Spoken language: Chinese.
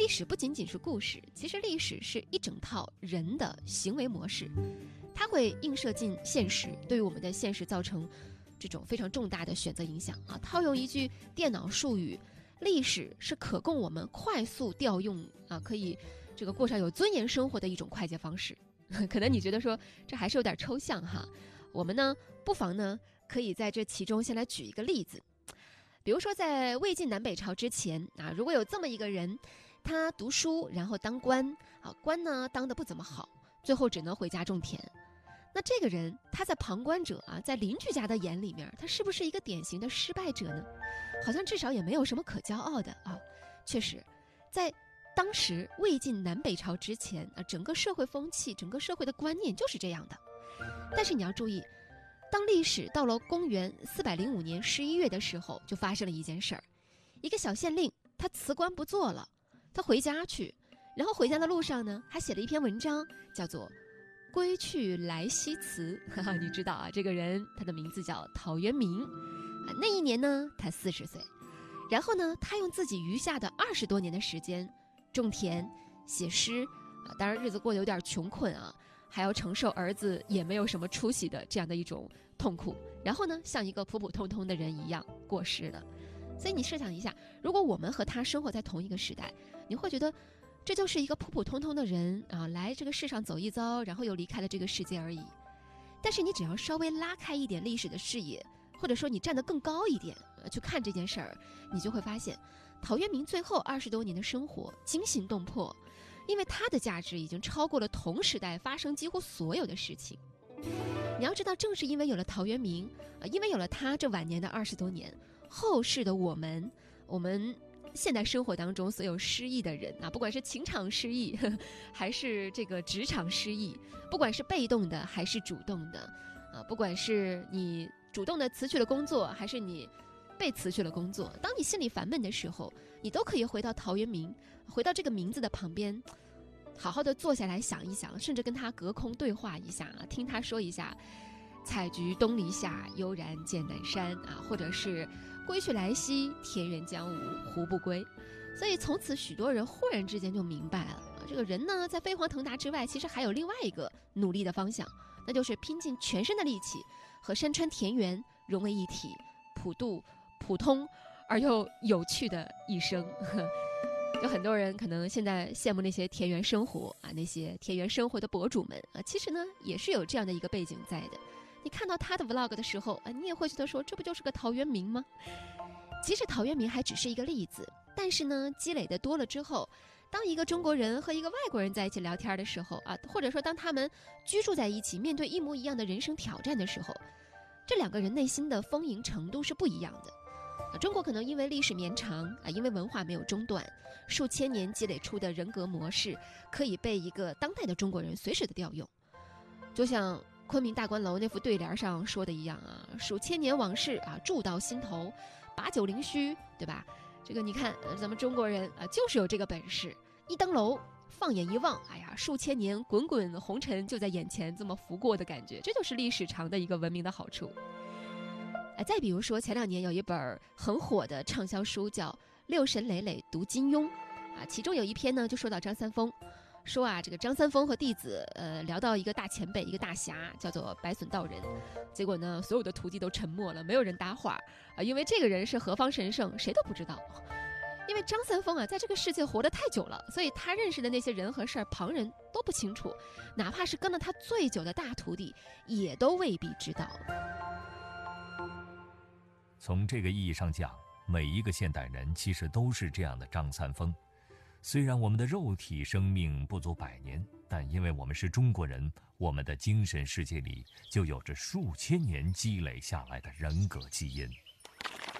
历史不仅仅是故事，其实历史是一整套人的行为模式，它会映射进现实，对于我们的现实造成这种非常重大的选择影响啊。套用一句电脑术语，历史是可供我们快速调用啊，可以这个过上有尊严生活的一种快捷方式。可能你觉得说这还是有点抽象哈，我们呢不妨呢可以在这其中先来举一个例子。比如说在魏晋南北朝之前啊，如果有这么一个人，他读书然后当官啊，官呢当得不怎么好，最后只能回家种田。那这个人他在旁观者啊，在邻居家的眼里面，他是不是一个典型的失败者呢？好像至少也没有什么可骄傲的啊。确实，在当时魏晋南北朝之前啊，整个社会风气，整个社会的观念就是这样的。但是你要注意，当历史到了公元405年11月的时候，就发生了一件事儿。一个小县令他辞官不做了，他回家去，然后回家的路上呢，还写了一篇文章，叫做《归去来兮辞》。你知道啊，这个人他的名字叫陶渊明啊。那一年呢，他40岁。然后呢，他用自己余下的20多年的时间种田、写诗啊，当然日子过得有点穷困啊，还要承受儿子也没有什么出息的这样的一种痛苦。然后呢，像一个普普通通的人一样过世了。所以你设想一下，如果我们和他生活在同一个时代，你会觉得这就是一个普普通通的人啊，来这个世上走一遭，然后又离开了这个世界而已。但是你只要稍微拉开一点历史的视野，或者说你站得更高一点去看这件事儿，你就会发现陶渊明最后20多年的生活惊心动魄，因为他的价值已经超过了同时代发生几乎所有的事情。你要知道，正是因为有了陶渊明因为有了他这晚年的20多年，后世的我们现代生活当中所有失意的人啊，不管是情场失意还是这个职场失意，不管是被动的还是主动的啊，不管是你主动的辞去了工作，还是你被辞去了工作，当你心里烦闷的时候，你都可以回到陶渊明，回到这个名字的旁边，好好的坐下来想一想，甚至跟他隔空对话一下，听他说一下采菊东篱下，悠然见南山啊，或者是归去来兮，田园将芜胡不归。所以从此许多人忽然之间就明白了，这个人呢在飞黄腾达之外，其实还有另外一个努力的方向，那就是拼尽全身的力气和山川田园融为一体，普度普通而又有趣的一生。有很多人可能现在羡慕那些田园生活啊，那些田园生活的博主们啊，其实呢也是有这样的一个背景在的。你看到他的 vlog 的时候啊，你也会觉得说，这不就是个陶渊明吗？其实陶渊明还只是一个例子，但是呢，积累的多了之后，当一个中国人和一个外国人在一起聊天的时候啊，或者说当他们居住在一起，面对一模一样的人生挑战的时候，这两个人内心的丰盈程度是不一样的。中国可能因为历史绵长啊，因为文化没有中断，数千年积累出的人格模式，可以被一个当代的中国人随时的调用。就像昆明大观楼那副对联上说的一样啊，数千年往事啊，铸到心头，把酒凌虚，对吧？这个你看，咱们中国人啊，就是有这个本事，一登楼，放眼一望，哎呀，数千年滚滚红尘就在眼前这么拂过的感觉，这就是历史长的一个文明的好处。再比如说，前2年有一本很火的畅销书叫《六神磊磊读金庸》啊，其中有一篇呢就说到张三丰，说啊，这个张三丰和弟子聊到一个大前辈，一个大侠叫做白隼道人，结果呢所有的徒弟都沉默了，没有人搭话啊，因为这个人是何方神圣谁都不知道。因为张三丰啊在这个世界活得太久了，所以他认识的那些人和事儿旁人都不清楚，哪怕是跟了他最久的大徒弟也都未必知道。 从这个意义上讲，每一个现代人其实都是这样的张三丰。虽然我们的肉体生命不足100年，但因为我们是中国人，我们的精神世界里就有着数千年积累下来的人格基因。